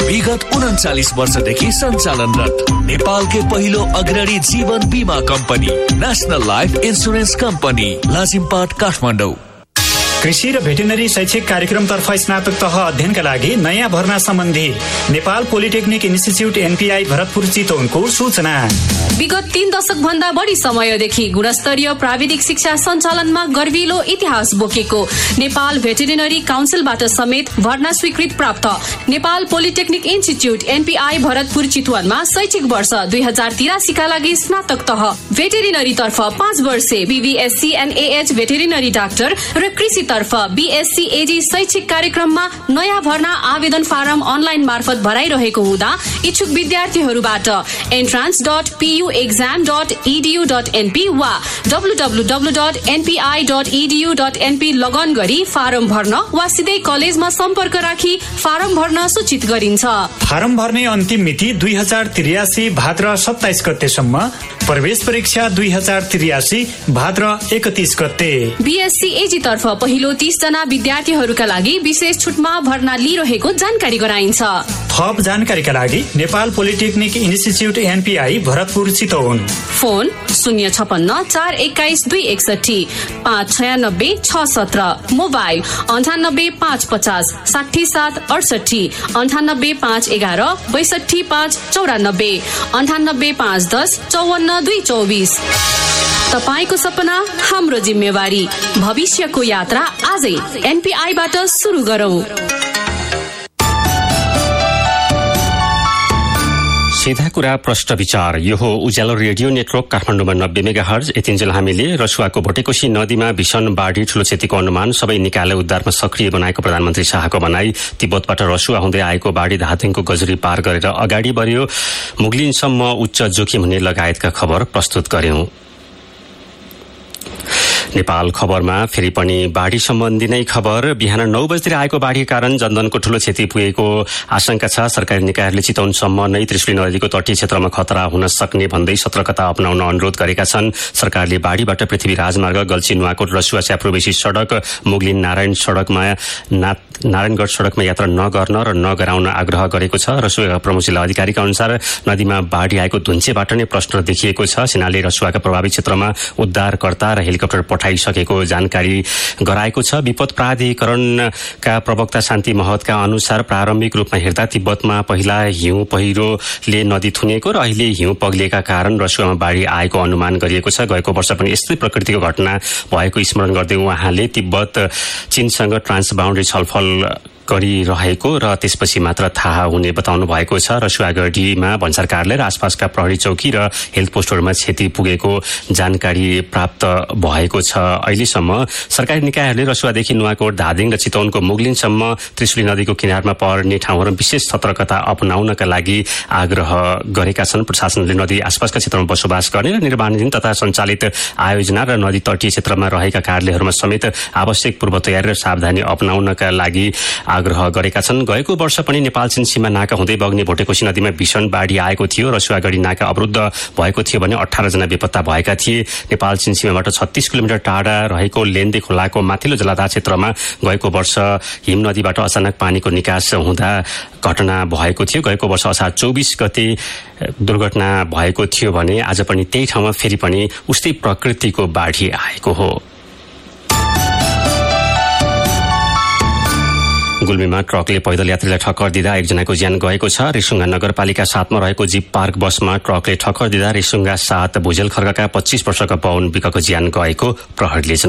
विगत 39 वर्षदेखि सञ्चालनरत नेपालकै पहिलो अग्रणी जीवन बीमा company national life insurance company Lazimpat Kathmandu. कृषि र भेटेरिनरी शैक्षिक कार्यक्रमतर्फ स्नातक तह अध्ययनका लागि नयाँ भर्ना सम्बन्धी Nepal polytechnic institute NPI Bharatpur चितवनको सूचना। विगत 3 दशक भन्दा बढी समयदेखि गुणस्तरीय प्राविधिक शिक्षा सञ्चालनमा गर्विलो इतिहास बोकेको नेपाल भेटेरिनरी काउन्सिलबाट समेत भर्ना स्वीकृत प्राप्त Nepal polytechnic institute NPI Bharatpur चितवनमा शैक्षिक वर्ष 2083 का लागि स्नातक तह भेटेरिनरी तर्फ 5 वर्षे बीबीएससी एनएएच भेटेरिनरी डाक्टर र कृषि तर्फ बीएससी एजी शैक्षिक कार्यक्रममा नयाँ भर्ना आवेदन फारम अनलाइन मार्फत भराइरहेको हुँदा इच्छुक विद्यार्थीहरूबाट entrance.puexam.edu.np वा www.npi.edu.np लगन गरी फारम भर्न वा सिधै कलेजमा सम्पर्क राखी फारम भर्न सूचित गरिन्छ। फारम भर्ने अन्तिम मिति 2083 भाद्र 27 गतेसम्म, प्रवेश परीक्षा 2083 भाद्र 31 गते। बीएससी एजी तर्फ पहिलो 30 जना विद्यार्थीहरूका लागि विशेष छुटमा भर्ना लिइरहेको जानकारी गराइन्छ। थप जानकारीका लागि Nepal polytechnic institute NPI Bharatpur Chitwan, phone 056 421 261 596 617, mobile 98 550 67 68 98 511 62 594 98 510 54 224। तपाईको सपना हाम्रो जिम्मेवारी, भविष्यको यात्रा आजै एनपीआईबाट सुरु गरौं। सीधा कुरा प्रश्न विचार। यो हो उज्यालो रेडियो नेटवर्क काठमाडौँमा 90 मेगाहर्ज। यतिन्जेल हामीले रसुवाको भोटेकोशी नदीमा भीषण बाढी ठूलो क्षतिको अनुमान, सबै निकायले उद्धारमा सक्रिय बनाएको प्रधानमन्त्री शाहको भनाई, तिब्बतबाट रसुवा हुँदै आएको बाढी धादिङको गजुरी पार गरेर अगाडि बढ्यो, मुगलिनसम्म उच्च जोखिम हुने लगायतका खबर प्रस्तुत गर्यौं। नेपाल खबरमा फेरि पनि बाढी सम्बन्धी नै खबर। बिहान 9 बजेतिर आएको बाढीका कारण जनधनको ठूलो क्षति पुगेको आशंका छ। सरकारी निकायहरूले चितवनसम्म नै त्रिशुली नदीको तटीय क्षेत्रमा खतरा हुन सक्ने भन्दै सतर्कता अपनाउन अनुरोध गरेका छन्। सरकारले बाढीबाट पृथ्वी राजमार्ग, गल्छी नुवाकोट रसुवा स्याप्रोबेसी सड़क, मुगलिन नारायणगढ सड़कमा यात्रा नगर्न र नगराउन आग्रह गरेको छ। रसुवा प्रमुख जिल्ला अधिकारीका अनुसार नदीमा बाढी आएको धुन्चेबाट नै प्रश्न देखिएको छ। सेनाले रसुवाका प्रभावित क्षेत्रमा उद्धारकर्ता र हेलिकप्टर पठाइसकेको जानकारी गराएको छ। विपद प्राधिकरणका प्रवक्ता शान्ति महतका अनुसार प्रारम्भिक रूपमा हेर्दा तिब्बतमा पहिला हिउँ पहिरोले नदी थुनेको र अहिले हिउँ पग्लिएका कारण रसुवामा बाढी आएको अनुमान गरिएको छ। गएको वर्ष पनि यस्तै प्रकृतिको घटना भएको स्मरण गर्दै उहाँले तिब्बत चीनसँग ट्रान्स बाउन्ड्री छलफल गरिरहेको र त्यसपछि मात्र थाहा हुने बताउनु भएको छ। रसुवागढीमा भन्सार कार्यालय र आसपासका प्रहरी चौकी र हेल्थ पोस्टहरूमा क्षति पुगेको जानकारी प्राप्त भएको छ। अहिलेसम्म सरकारी निकायहरूले रसुवादेखि नुवाकोट, धादिङ र चितवनको मुगलिनसम्म त्रिशुली नदीको किनारमा पर्ने ठाउँहरूमा विशेष सतर्कता अपनाउनका लागि आग्रह गरेका छन्। प्रशासनले नदी आसपासका क्षेत्रमा बसोबास गर्ने र निर्माणाधीन तथा सञ्चालित आयोजना र नदी तटीय क्षेत्रमा रहेका कार्यालयहरूमा समेत आवश्यक पूर्व तयारी र सावधानी अपनाउनका लागि आग्रह गरेका छन्। गएको वर्ष पनि नेपाल चीन सीमा नाका हुँदै बग्ने भोटेकोशी नदीमा भीषण बाढी आएको थियो। रसुवागढी नाका अवरुद्ध भएको थियो भने 18 जना बेपत्ता भएका थिए। नेपाल चीन सीमाबाट 36 किलोमिटर टाढा रहेको लेन्दे खोलाको माथिल्लो जलाधार क्षेत्रमा गएको वर्ष हिम नदीबाट अचानक पानीको निकास हुँदा घटना भएको थियो। गएको वर्ष असार 24 गते दुर्घटना भएको थियो भने आज पनि त्यही ठाउँमा फेरि पनि उस्तै प्रकृतिको बाढी आएको हो। गुल्मीमा ट्रकले पैदल यात्रीलाई ठक्कर दिँदा एकजनाको ज्यान गएको छ। रेसुङ्गा नगरपालिका 7 मा रहेको जीप पार्क बसमा ट्रकले ठक्कर दिँदा रेसुङ्गा 7 भुजेल खर्काका 25 वर्षका पवन विकको ज्यान गएको प्रहरीले